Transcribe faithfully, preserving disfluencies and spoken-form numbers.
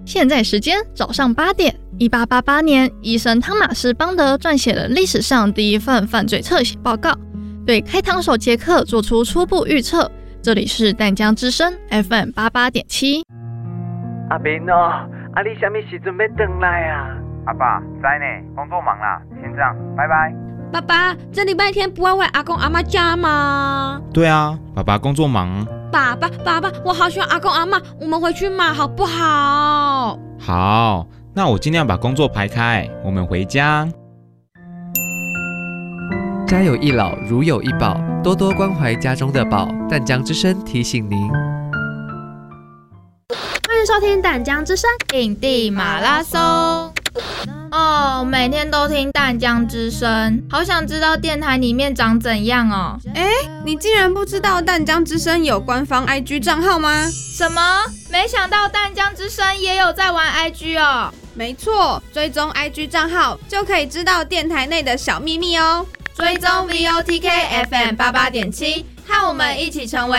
现在时间早上八点。一八八八年，医生汤马斯·邦德撰写了历史上第一份犯罪侧写报告，对开膛手杰克做出初步预测。这里是淡江之声 F M 八八点七。 阿明哦，啊你什么时阵要回来啊？ 阿爸，知呢，工作忙啦，先这样，拜拜。 爸爸，这礼拜天不要回阿公阿嬷家吗？ 对啊，爸爸工作忙。 爸爸，爸爸，我好喜欢阿公阿嬷，我们回去嘛，好不好？ 好，那我尽量把工作排开，我们回家。 家有一老，如有一宝，多多关怀家中的宝。淡江之声提醒您。 欢迎收听淡江之声影帝马拉松。哦，每天都听淡江之声，好想知道电台里面长怎样哦。 哎，你竟然不知道淡江之声有官方 I G 账号吗？ 什么？没想到淡江之声也有在玩 I G 哦。 没错，追踪 I G 账号就可以知道电台内的小秘密哦。 追踪 V O T K F M 八八点七，和我们一起成为